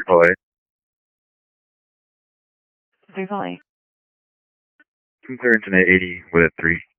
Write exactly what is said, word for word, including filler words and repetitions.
Call eight. Three call eight. Clear internet eighty with three.